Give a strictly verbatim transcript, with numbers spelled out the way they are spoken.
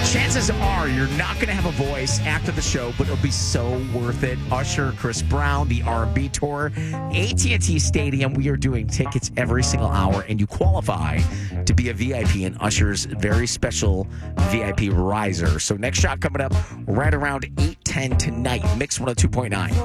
Chances are you're not going to have a voice after the show, but it'll be so worth it. Usher, Chris Brown, the R and B tour, A T and T Stadium. We are doing tickets every single hour, and you qualify to be a V I P in Usher's very special V I P riser. So next shot coming up right around eight ten tonight. Mix one oh two point nine.